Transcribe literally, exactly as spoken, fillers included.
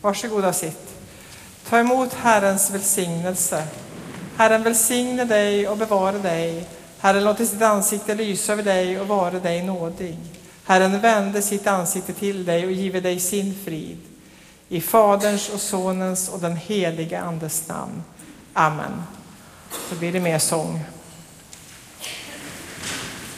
Varsågoda sitt. Ta emot Herrens välsignelse. Herren välsigne dig och bevara dig. Herren låter sitt ansikte lysa över dig och vara dig nådig. Herren vände sitt ansikte till dig och give dig sin frid. I Faderns och Sonens och den heliga Andes namn. Amen. Så blir det mer sång.